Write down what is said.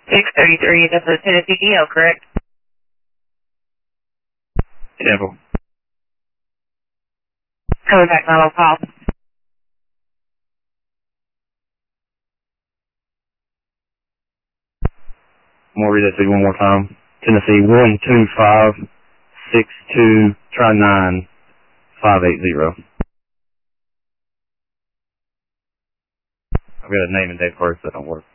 633, that's a Tennessee DL, correct? Temple. Coming back, final call. I'm going to read that to you one more time. Tennessee 12562, try 9580. I've got a name and date first that don't work.